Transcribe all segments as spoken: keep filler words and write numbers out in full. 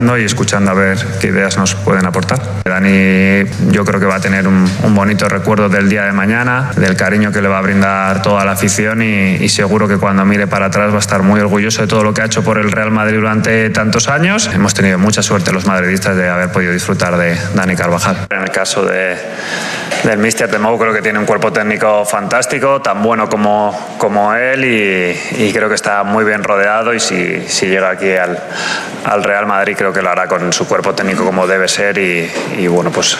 Y escuchando a ver qué ideas nos pueden aportar. Dani, yo creo que va a tener un, un bonito recuerdo del día de mañana, del cariño que le va a brindar toda la afición y, y seguro que cuando mire para atrás va a estar muy orgulloso de todo lo que ha hecho por el Real Madrid durante tantos años. Hemos tenido mucha suerte los madridistas de haber podido disfrutar de Dani Carvajal. En el caso de, del míster de Mou, creo que tiene un cuerpo técnico fantástico, tan bueno como, como él y, y creo que está muy bien rodeado y si, si llega aquí al, al Real Madrid creo que lo hará con su cuerpo técnico como debe ser y, y bueno, pues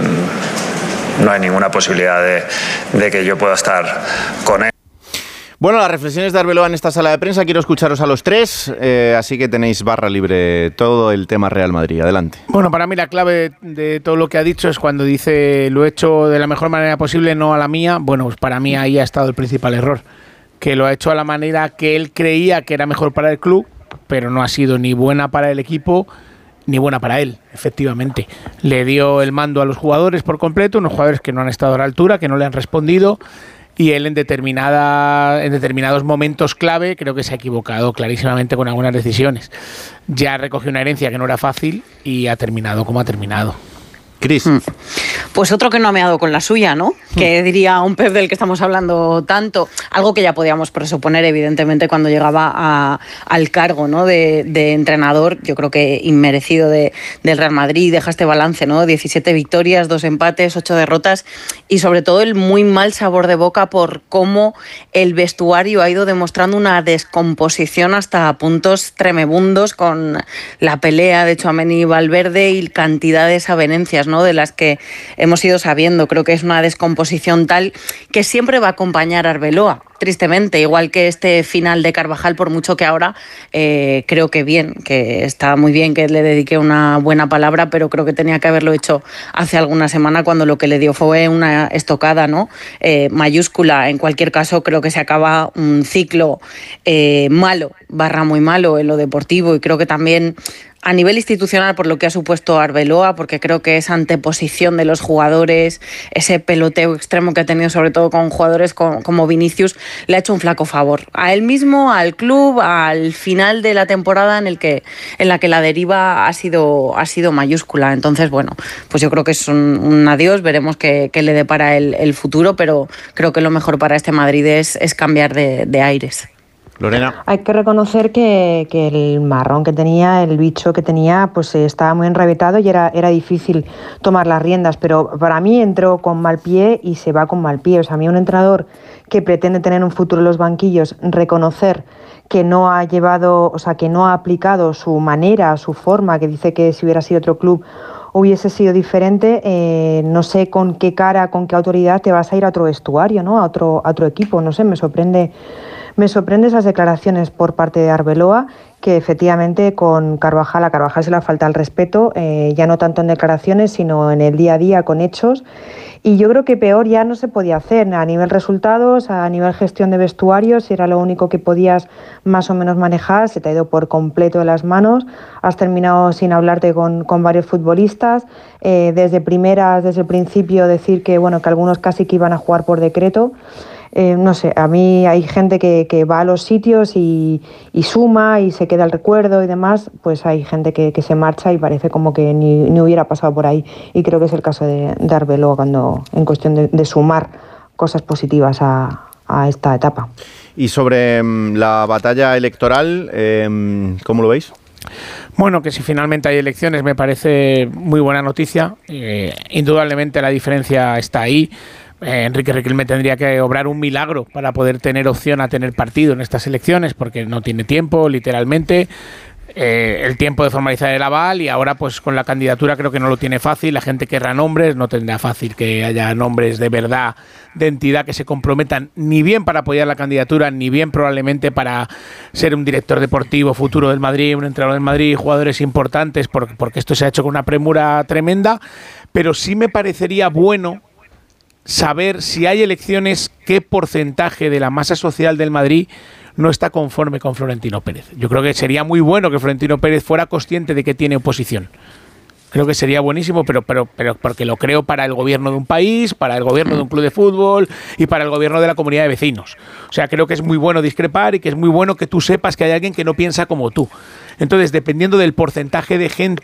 no hay ninguna posibilidad de, de que yo pueda estar con él. Bueno, las reflexiones de Arbeloa en esta sala de prensa, quiero escucharos a los tres, eh, así que tenéis barra libre todo el tema Real Madrid. Adelante. Bueno, para mí la clave de, de todo lo que ha dicho es cuando dice lo he hecho de la mejor manera posible, no a la mía. Bueno, pues para mí ahí ha estado el principal error, que lo ha hecho a la manera que él creía que era mejor para el club, pero no ha sido ni buena para el equipo ni buena para él, efectivamente. Le dio el mando a los jugadores por completo, unos jugadores que no han estado a la altura, que no le han respondido, y él en determinada, en determinados momentos clave creo que se ha equivocado clarísimamente con algunas decisiones. Ya recogió una herencia que no era fácil y ha terminado como ha terminado. Cris. Hmm. Pues otro que no ha meado con la suya, ¿no? Hmm. Que diría un Pep del que estamos hablando tanto, algo que ya podíamos presuponer evidentemente cuando llegaba a, al cargo, ¿no? de, de entrenador, yo creo que inmerecido de, del Real Madrid, deja este balance, ¿no? diecisiete victorias, dos empates, ocho derrotas y sobre todo el muy mal sabor de boca por cómo el vestuario ha ido demostrando una descomposición hasta puntos tremebundos con la pelea de Tchouaméni y Valverde y cantidad de desavenencias, ¿no? De las que hemos ido sabiendo. Creo que es una descomposición tal que siempre va a acompañar a Arbeloa, tristemente, igual que este final de Carvajal, por mucho que ahora eh, creo que bien, que está muy bien que le dedique una buena palabra, pero creo que tenía que haberlo hecho hace alguna semana cuando lo que le dio fue una estocada, ¿no? Eh, mayúscula. En cualquier caso, creo que se acaba un ciclo eh, malo, barra muy malo en lo deportivo y creo que también a nivel institucional por lo que ha supuesto Arbeloa, porque creo que esa anteposición de los jugadores, ese peloteo extremo que ha tenido sobre todo con jugadores como, como Vinicius, le ha hecho un flaco favor a él mismo, al club, al final de la temporada en el que en la que la deriva ha sido ha sido mayúscula. Entonces, bueno, pues yo creo que es un, un adiós, veremos qué, qué le depara el, el futuro, pero creo que lo mejor para este Madrid es, es cambiar de, de aires. Lorena. Hay que reconocer que, que el marrón que tenía, el bicho que tenía, pues estaba muy enrabietado y era, era difícil tomar las riendas, pero para mí entró con mal pie y se va con mal pie. O sea, a mí un entrenador que pretende tener un futuro en los banquillos, reconocer que no ha llevado, o sea, que no ha aplicado su manera, su forma, que dice que si hubiera sido otro club hubiese sido diferente, eh, no sé con qué cara, con qué autoridad te vas a ir a otro vestuario, ¿no? A otro, a otro equipo, no sé, me sorprende. Me sorprende esas declaraciones por parte de Arbeloa, que efectivamente con Carvajal, a Carvajal se le falta el respeto, eh, ya no tanto en declaraciones, sino en el día a día con hechos. Y yo creo que peor ya no se podía hacer a nivel resultados, a nivel gestión de vestuarios, si era lo único que podías más o menos manejar, se te ha ido por completo de las manos, has terminado sin hablarte con, con varios futbolistas, eh, desde primeras, desde el principio decir que, bueno, que algunos casi que iban a jugar por decreto. Eh, no sé, a mí hay gente que, que va a los sitios y, y suma y se queda el recuerdo y demás, pues hay gente que, que se marcha y parece como que ni, ni hubiera pasado por ahí, y creo que es el caso de, de Arbeloa cuando en cuestión de, de sumar cosas positivas a, a esta etapa. Y sobre um, la batalla electoral, eh, ¿cómo lo veis? Bueno, que si finalmente hay elecciones me parece muy buena noticia. Eh, indudablemente la diferencia está ahí. Eh, Enrique Riquelme tendría que obrar un milagro para poder tener opción a tener partido en estas elecciones, porque no tiene tiempo, literalmente. Eh, el tiempo de formalizar el aval, y ahora pues con la candidatura creo que no lo tiene fácil. La gente querrá nombres, no tendrá fácil que haya nombres de verdad, de entidad, que se comprometan ni bien para apoyar la candidatura, ni bien probablemente para ser un director deportivo futuro del Madrid, un entrenador del Madrid, jugadores importantes, porque, porque esto se ha hecho con una premura tremenda. Pero sí me parecería bueno saber si hay elecciones, qué porcentaje de la masa social del Madrid no está conforme con Florentino Pérez. Yo creo que sería muy bueno que Florentino Pérez fuera consciente de que tiene oposición. Creo que sería buenísimo, pero, pero, pero porque lo creo para el gobierno de un país, para el gobierno de un club de fútbol y para el gobierno de la comunidad de vecinos. O sea, creo que es muy bueno discrepar y que es muy bueno que tú sepas que hay alguien que no piensa como tú. Entonces, dependiendo del porcentaje de gente